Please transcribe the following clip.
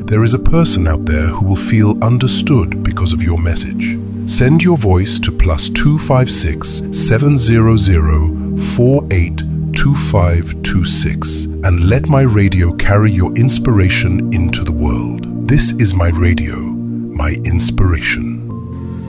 There is a person out there who will feel understood because of your message. Send your voice to +256 700 482526 and let my radio carry your inspiration into the world. This is my radio, my inspiration.